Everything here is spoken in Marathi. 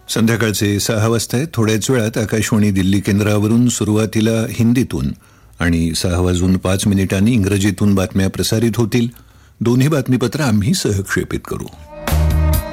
संध्याकाळचे 6 वाजता आहेत. थोड्याच वेळात आकाशवाणी दिल्ली केंद्रावरून सुरुवातीला हिंदीतून आणि 6:05 इंग्रजीतून बातम्या प्रसारित होतील. दोन्ही बातमीपत्र आम्ही सहक्षेपित करू.